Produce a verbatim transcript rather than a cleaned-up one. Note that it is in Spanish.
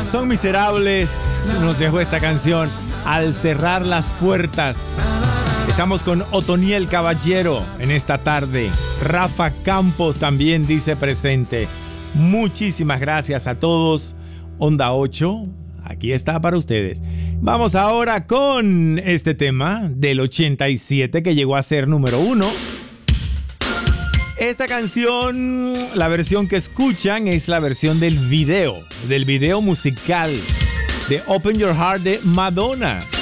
Son Miserables nos dejó esta canción Al cerrar las puertas. Estamos con Otoniel Caballero en esta tarde. Rafa Campos también dice presente. Muchísimas gracias a todos. Onda ocho, aquí está para ustedes. Vamos ahora con este tema del ochenta y siete que llegó a ser número uno. Esta canción, la versión que escuchan es la versión del video, del video musical de Open Your Heart de Madonna.